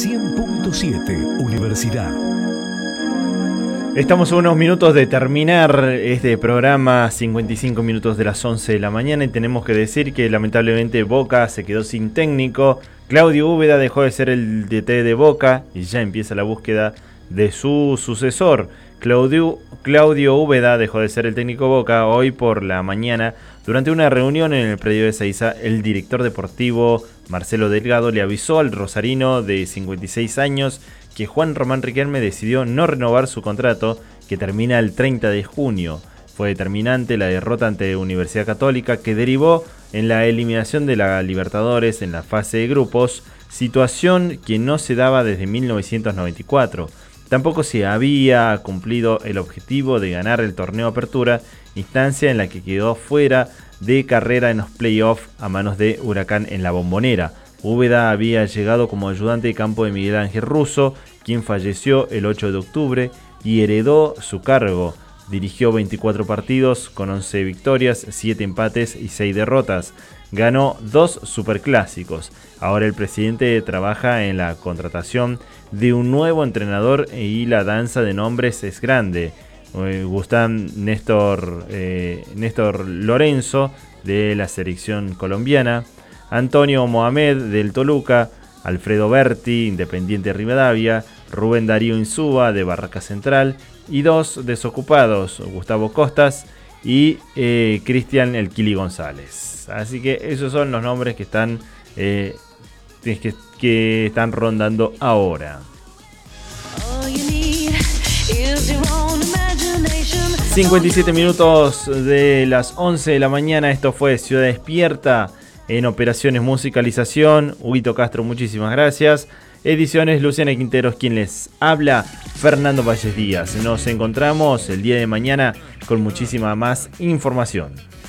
100.7 Universidad. Estamos a unos minutos de terminar este programa, 55 minutos de las 11 de la mañana, y tenemos que decir que lamentablemente Boca se quedó sin técnico. Claudio Úbeda dejó de ser el DT de Boca y ya empieza la búsqueda de su sucesor. Claudio Úbeda dejó de ser el técnico Boca hoy por la mañana. Durante una reunión en el predio de Ezeiza, el director deportivo Marcelo Delgado le avisó al rosarino de 56 años que Juan Román Riquelme decidió no renovar su contrato, que termina el 30 de junio. Fue determinante la derrota ante Universidad Católica, que derivó en la eliminación de la Libertadores en la fase de grupos, situación que no se daba desde 1994. Tampoco se había cumplido el objetivo de ganar el torneo Apertura, instancia en la que quedó fuera de carrera en los playoffs a manos de Huracán en la Bombonera. Úbeda había llegado como ayudante de campo de Miguel Ángel Russo, quien falleció el 8 de octubre, y heredó su cargo. Dirigió 24 partidos con 11 victorias, 7 empates y 6 derrotas. Ganó 2 superclásicos. Ahora el presidente trabaja en la contratación de un nuevo entrenador y la danza de nombres es grande. Gustan Néstor Lorenzo de la selección colombiana, Antonio Mohamed del Toluca, Alfredo Berti, Independiente Rivadavia, Rubén Darío Insúa de Barraca Central y 2 desocupados, Gustavo Costas y Cristian El Kili González. Así que esos son los nombres que están rondando ahora. 57 minutos de las 11 de la mañana. Esto fue Ciudad Despierta. En operaciones musicalización, Huguito Castro, muchísimas gracias. Ediciones, Luciana Quinteros, quien les habla, Fernando Valles Díaz. Nos encontramos el día de mañana con muchísima más información.